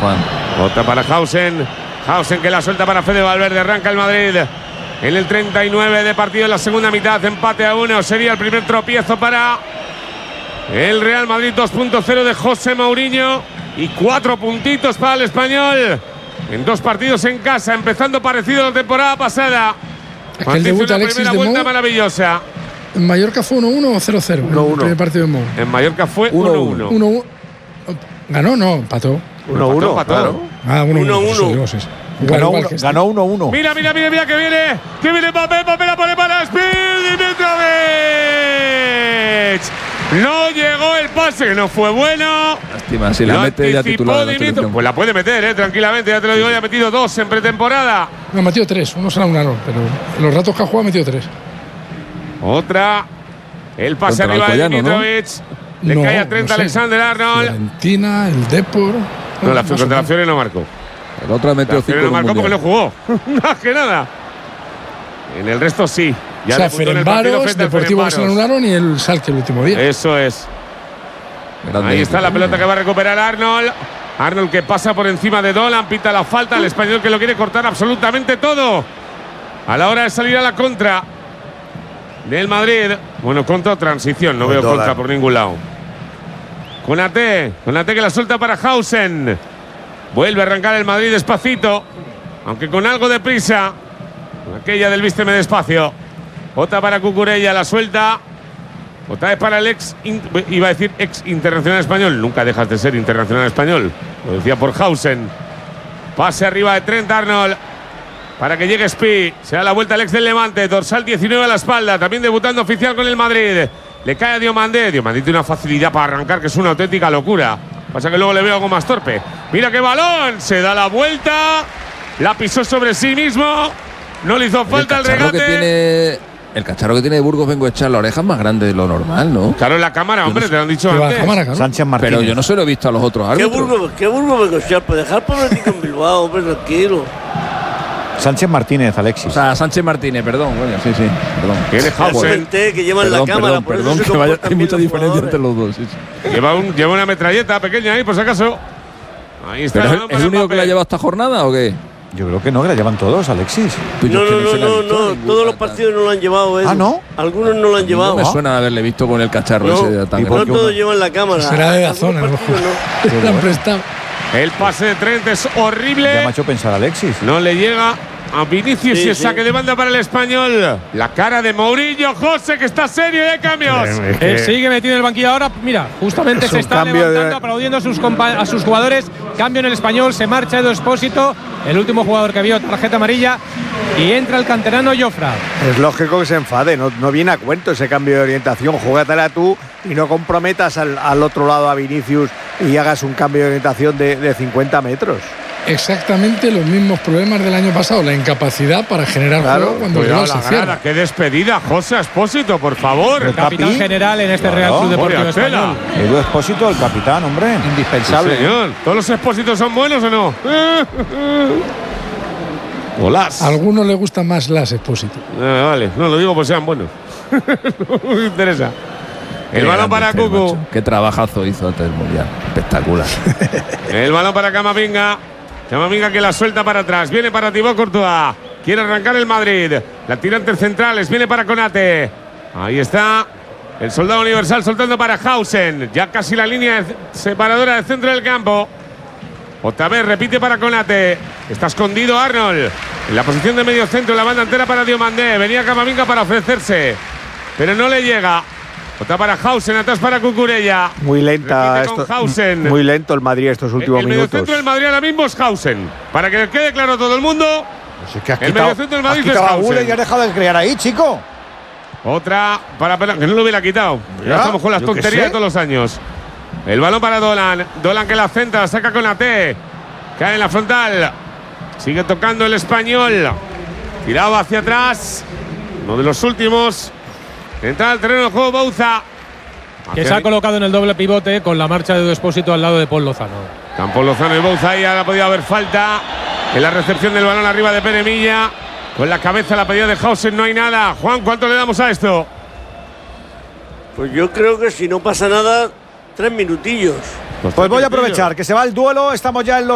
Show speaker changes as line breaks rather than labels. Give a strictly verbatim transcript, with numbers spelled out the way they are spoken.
Juan.
Otra para Hausen. Hausen que la suelta para Fede Valverde. Arranca el Madrid en el treinta y nueve de partido en la segunda mitad. Empate a uno. Sería el primer tropiezo para el Real Madrid. dos punto cero de José Mourinho. Y cuatro puntitos para el español. En dos partidos en casa. Empezando parecido a la temporada pasada.
Aquel debut de Alexis
primera
de
vuelta
Mo,
maravillosa.
¿En Mallorca fue uno uno o cero cero?
uno uno.
El primer partido de Mo.
En Mallorca fue uno uno.
uno uno. ¿Ganó? No, empató.
uno uno, claro.
Ah, uno uno.
uno uno. Ganó uno, ganó uno uno.
Mira, mira, mira, mira que viene. Que viene Mbappé. Mbappé la pone para Speed. Mitrovic. No llegó el pase, que no fue bueno.
Lástima, si la
Lo
mete ya
anticipó
titular de la
Dimitrov.
selección.
Pues la puede meter, eh, tranquilamente. Ya te lo digo, ya ha metido dos en pretemporada.
No, ha metido tres. Uno será un error, pero en los ratos que ha jugado ha metido tres.
Otra. El pase
Contra
arriba de
Alcoyano, ¿no?
Dimitrovic. Le
No,
cae a Trent
no sé.
Alexander-Arnold.
Fiorentina, el Depor.
No, la
Más o
contra la
menos.
Fiore no marcó.
El otro ha metido
La
cinco
Fiore
en
no
un
marcó porque no
mundial.
jugó. Más que nada. En el resto sí. Ya
O sea,
debutó en el partido
Ferencváros,
frente al
Deportivo que se lo
Ferencváros.
anularon y el Schalke el último día.
Eso es.
Grande.
Ahí está la pelota que va a recuperar Arnold. Arnold que pasa por encima de Dolan, pita la falta. El español que lo quiere cortar absolutamente todo. A la hora de salir a la contra del Madrid. Bueno, contra o transición. No
Con
veo
Dolan.
contra por ningún lado. Konaté. Konaté que la suelta para Hausen. Vuelve a arrancar el Madrid despacito. Aunque con algo de prisa. Aquella del vísteme despacio. Otra para Cucurella, la suelta. Otra vez para el ex, iba a decir ex internacional español. Nunca dejas de ser internacional español. Lo decía por Hausen. Pase arriba de Trent Arnold. Para que llegue Spi. Se da la vuelta al ex del Levante. Dorsal diecinueve a la espalda. También debutando oficial con el Madrid. Le cae a Diomandé. Diomandé tiene una facilidad para arrancar que es una auténtica locura. Pasa que luego le veo algo más torpe. Mira qué balón. Se da la vuelta. La pisó sobre sí mismo. No le hizo falta el,
el cacharro
regate.
que tiene, el cacharro que tiene de Burgos Bengoechea, la oreja es más grande de lo normal, ¿no?
Claro, en la cámara, hombre,
no
te lo han dicho
Que va a
antes.
la cámara, claro.
Sánchez Martínez.
Pero yo no se lo he visto a los otros
¿Qué
árbitros.
Burgos, qué Burgos Bengoechea? Pues dejar pobletico en Bilbao, hombre, tranquilo.
Sánchez Martínez, Alexis.
O sea, Sánchez Martínez, perdón. Bueno, sí, sí, perdón.
Tiene
Ya
Hausen.
comenté que llevan
Perdón,
la cámara,
perdón,
por
perdón,
eso se
que vaya-
comportan
hay
bien
mucha
los
diferencia entre
jugadores.
los dos. Sí, sí.
Lleva, un, lleva una metralleta pequeña ahí, por si acaso. Ahí está.
¿Pero es,
balón
el-
para
es el único
Mbappé.
que la lleva esta jornada o qué?
Yo creo que no, que la llevan todos, Alexis.
Pues yo
No,
es que
no, no,
se la he
no,
visto
no,
ninguna,
todos los
tal.
partidos no lo han llevado, Edu.
Ah, ¿no?
Algunos no lo han
No
llevado.
me suena de haberle visto con el cacharro
No,
ese de tan
¿y por
no
qué
todos
uno?
llevan la cámara.
Será de
Algunos
Dazón, a lo mejor.
partidos no.
Le han prestado.
El pase de Trent es horrible.
Ya me ha hecho pensar, Alexis.
No le llega a Vinicius
Sí,
y el
sí.
saque de banda para el español. La cara de Mourinho, José, que está serio y hay cambios.
Él sigue metido en el banquillo ahora. Mira, justamente
Es
se
un
está
cambio
levantando,
de-
aplaudiendo a sus, compa- a sus jugadores. Cambio en el español, se marcha Edu Expósito, el último jugador que vio tarjeta amarilla. Y entra el canterano Jofra.
Es lógico que se enfade, no, no viene a cuento ese cambio de orientación. Júgatela tú y no comprometas al, al otro lado a Vinicius y hagas un cambio de orientación de, de cincuenta metros.
Exactamente los mismos problemas del año pasado. La incapacidad para generar
Claro,
juego cuando el
Cuidado
rival
la
se cierra.
grada, qué despedida, José Expósito, por favor.
Pero
Capitán
Capi.
general en este
Claro,
Real Club Deportivo
Vaya tela.
Español.
Edu Expósito, el capitán, hombre.
Sí,
Indispensable.
señor. ¿Todos los expósitos son buenos o no? Holas.
A algunos les gustan más las Expósito.
Ah, vale, no lo digo por sean buenos. No me interesa. El
Qué
balón
grande
para
este,
Cucu.
macho. Qué trabajazo hizo antes del Mundial. Espectacular.
El balón para Camavinga. Camavinga que la suelta para atrás. Viene para Thibaut Courtois. Quiere arrancar el Madrid. La tira entre centrales. Viene para Konate. Ahí está. El soldado universal soltando para Hausen. Ya casi la línea separadora del centro del campo. Otra vez repite para Konate. Está escondido Arnold. En la posición de medio centro. La banda entera para Diomandé. Venía Camavinga para ofrecerse. Pero no le llega. Otra para Hausen. Atrás para Cucurella.
Muy lenta.
Repite con
Esto,
Hausen.
muy lento el Madrid estos últimos
el
minutos.
mediocentro del Madrid ahora mismo es Hausen. Para que quede claro a todo el mundo.
Pues es que has
el
quitado,
mediocentro del
has
Madrid es
quitado a
Hausen.
Guller y has dejado de crear ahí, chico.
Otra para Pelán, que no lo hubiera quitado. Ya,
Ya,
estamos con las
yo qué
tonterías
sé.
de todos los años. El balón para Dolan. Dolan que la centra, la saca con la T. Cae en la frontal. Sigue tocando el español. Tirado hacia atrás. Uno de los últimos. Entra al terreno de juego Bouza.
Que se ha colocado en el doble pivote con la marcha de Edu Expósito al lado de Paul Lozano.
Campo Lozano y Bouza. Ahí ahora podía haber falta. En la recepción del balón arriba de Pere Milla. Con la cabeza la pedida de Hausen, no hay nada. Juan, ¿cuánto le damos a esto?
Pues yo creo que si no pasa nada, tres minutillos.
Pues voy a aprovechar que se va el duelo. Estamos ya en los